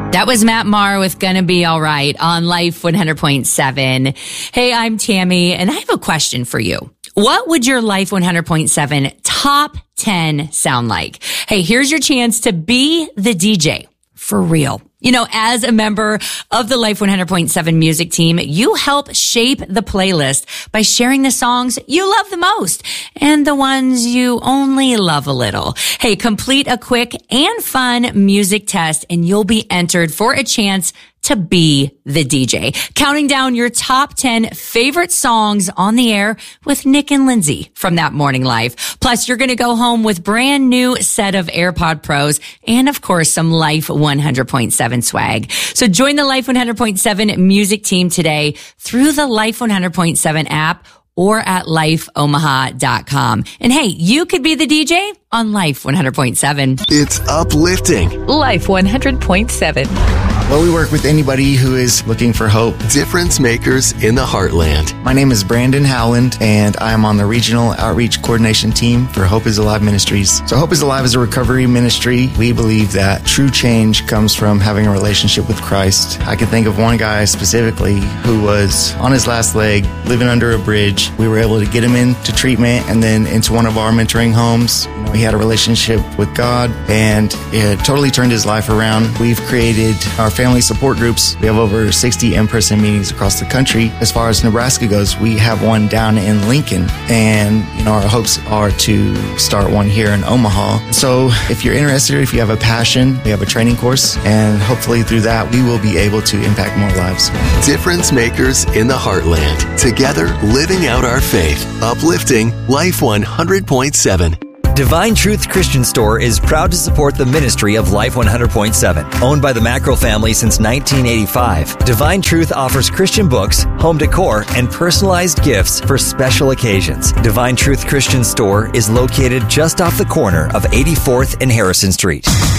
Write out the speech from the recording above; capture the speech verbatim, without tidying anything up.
That was Matt Maher with Gonna Be Alright on Life one hundred point seven. Hey, I'm Tammy, and I have a question for you. What would your Life one hundred point seven top ten sound like? Hey, here's your chance to be the D J. For real. You know, as a member of the Life one hundred point seven music team, you help shape the playlist by sharing the songs you love the most and the ones you only love a little. Hey, complete a quick and fun music test and you'll be entered for a chance to be the D J. Counting down your top ten favorite songs on the air with Nick and Lindsay from That Morning Life. Plus, you're going to go home with brand new set of AirPod Pros and, of course, some Life one hundred point seven swag. So join the Life one hundred point seven music team today through the Life one hundred point seven app or at life omaha dot com. And hey, you could be the D J on Life one hundred point seven. It's uplifting. Life one hundred point seven. Well, we work with anybody who is looking for hope. Difference makers in the heartland. My name is Brandon Howland, and I am on the Regional Outreach Coordination Team for Hope is Alive Ministries. So Hope is Alive is a recovery ministry. We believe that true change comes from having a relationship with Christ. I can think of one guy specifically who was on his last leg, living under a bridge. We were able to get him into treatment and then into one of our mentoring homes. You know, he had a relationship with God, and it totally turned his life around. We've created our family support groups. We have over sixty in-person meetings across the country. As far as Nebraska goes, we have one down in Lincoln, and you know our hopes are to start one here in Omaha. So if you're interested, if you have a passion, we have a training course, and hopefully through that we will be able to impact more lives. Difference makers in the heartland. Together, living out our faith. Uplifting Life one hundred point seven. Divine Truth Christian Store is proud to support the ministry of Life one hundred point seven. Owned by the Mackerel family since nineteen eighty-five, Divine Truth offers Christian books, home decor, and personalized gifts for special occasions. Divine Truth Christian Store is located just off the corner of eighty-fourth and Harrison Street.